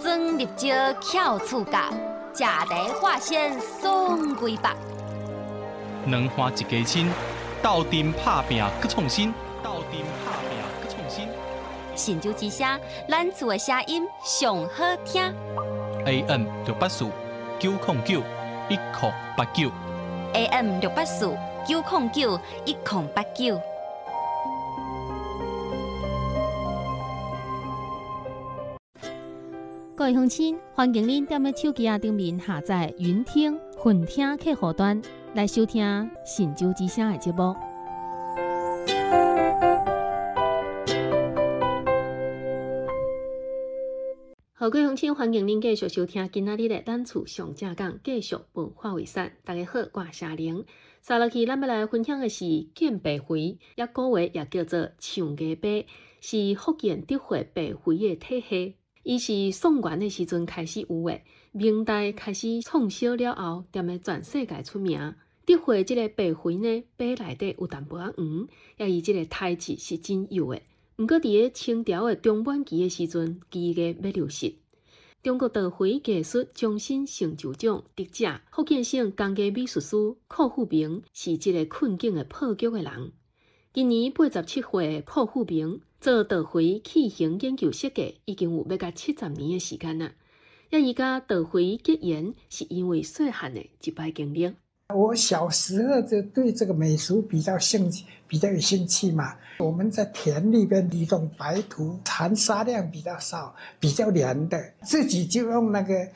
酸入招翘触角，食题化身爽规腹。 两花一家亲，斗阵拍拼搁创新，斗阵拍拼搁创新。 神州之声，咱厝的声音上好听。 AM 684 909 1089 AM 684 909 1089。 各位乡亲，欢迎您踮咧手机顶面下载云听、混听客户端来收听神州之声的节目。好，各位乡亲，欢迎您继续收听今仔日的咱厝上正讲，继续文化遗产。大家好，我是夏玲。接落去，咱要来分享的是见白灰，也古话也叫做唱鸡白，是福建德惠白灰的体系。伊是宋元的时阵开始有诶，明代开始创烧了后，踮咧全世界出名。德惠即个白灰呢，白内底有淡薄仔黄，也伊即个胎质是真幼诶。毋过伫咧清朝诶中晚期诶时阵，技艺要流失。中国豆灰艺术终身成就奖得者，福建省工艺美术师寇富明是即个困境诶破局诶人。今年87岁，寇富明做豆灰器型研究设计已经有要甲70年的时间啦。也伊甲豆灰结缘，是因为细汉的一摆经历。 我小时候就对这个美术比较有兴趣嘛。我们在田里边移动白土，含沙量比较少，比较黏的，自己就用那个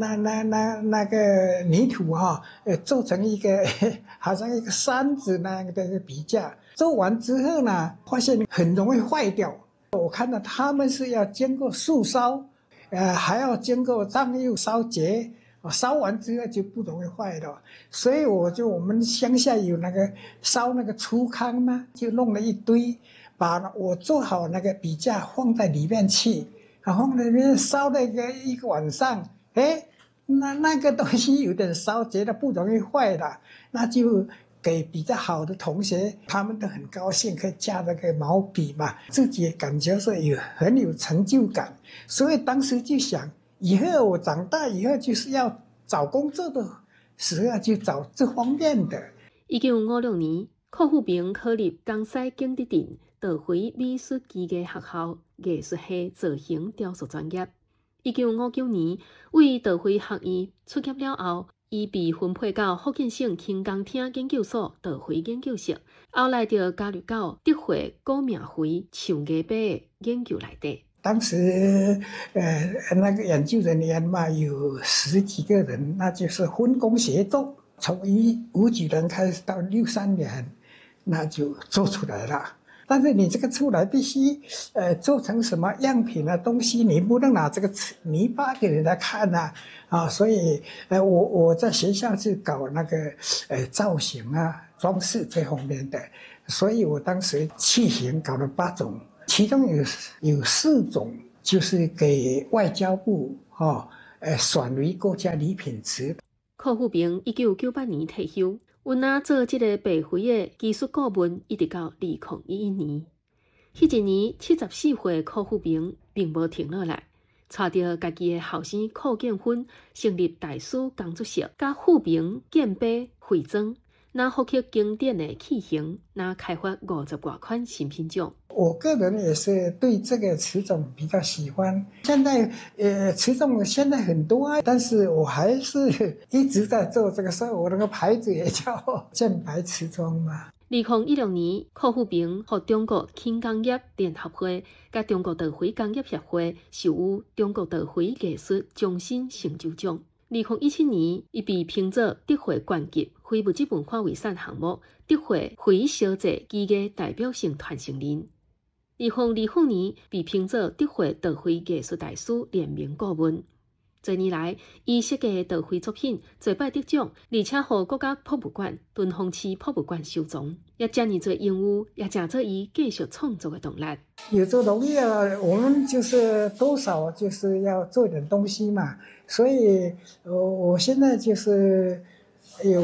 泥土做成一个好像一个山子那个的笔架。做完之后呢，发现很容易坏掉。我看到他们是要经过素烧，还要经过樟釉烧结。烧完之后就不容易坏了，所以我们乡下有那个烧那个粗糠嘛，就弄了一堆，把我做好那个笔架放在里面去，然后那边烧了一个晚上，那个东西有点烧结了，不容易坏了，那就给比较好的同学，他们都很高兴，可以加那个毛笔嘛，自己也感觉是很有成就感，所以当时就想。以后我长大以后就是要找工作的时候就找这方面的。 1956年，寇富明考入江西景德镇豆灰美术技艺学校艺术系造型雕塑专业。1959年，为豆灰学院出业了后，伊被分配到福建省轻工厅研究所豆灰研究室，后来就加入到德惠古名灰唱鸡白的研究内底。 当时，那个研究人员嘛，有10几个人，那就是分工协作，从59年开始到63年，那就做出来了。但是你这个出来必须，做成什么样品的东西，你不能拿这个泥巴给人家看啊，所以，我在学校是搞那个，造型啊、装饰这方面的，所以我当时器型搞了8种。其中有4种就是给外交部选为国家礼品池。 寇富明1998年退休，阮仔做这个白灰的技术顾问，一直到2011年。迄一年74岁的寇富明并无停落来，带着家己的后生寇建芬成立大师工作室，甲富明建白绘装。那复刻经典的器型，那开发50多款新品种。 我个人也是对这个瓷种比较喜欢。现在瓷种现在很多啊，但是我还是一直在做这个事。我那个牌子也叫建白瓷庄嘛。 2016年，寇富明获中国轻工业联合会甲中国豆灰工业协会授予中国豆灰艺术终身成就奖。2017年，伊被评作德惠县级非物质文化遗产项目德惠灰烧制技艺代表性传承人。2025年，被评作德惠豆灰艺术大师联名顾问。这年来，伊设计的豆灰作品多摆得奖，而且获国家博物馆、敦煌市博物馆收藏，也遮尔多荣誉，也成做伊继续创作的动力。 有这荣誉啊，我们就是多少就是要做点东西嘛，所以我现在就是有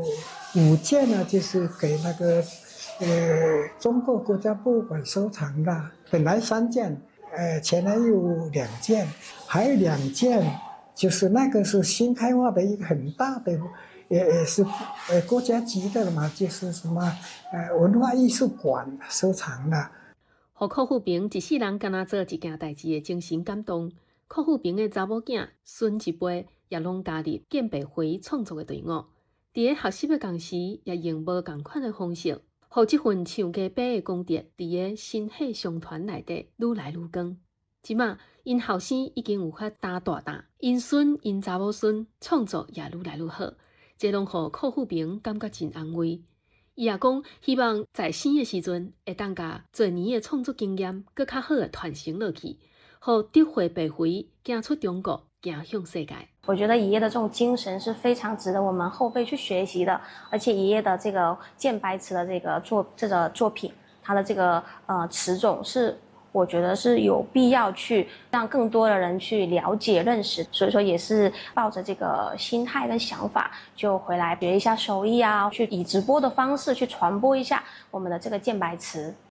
5件呢，就是给那个中国国家博物馆收藏的，本来3件。 前面有2件，还有2件就是那个是新开发的一个很大的，也是国家级的了嘛，就是什么文化艺术馆收藏的。 互郝富平一世人敢若做一件代志的精神感动，郝富平的查某囝孙一辈也拢加入建培会创作的队伍。伫个学习的同时，也用无同款的方式，互这份唱歌碑的功德伫个新血相传内底愈来愈光。即马因后生已经有法担大担，因孙因查某孙创作也愈来愈好，这拢互郝富平感觉真安慰。伊也讲，希望在生的时阵会当甲做年的创作经验更较好的传承落去，互德慧培慧行出中国，行向世界。 我觉得爷爷的这种精神是非常值得我们后辈去学习的，而且爷爷的这个建白瓷的这个作品，它的这个瓷种是。我觉得是有必要去让更多的人去了解认识，所以说也是抱着这个心态跟想法，就回来学一下手艺啊，去以直播的方式去传播一下我们的这个建白瓷。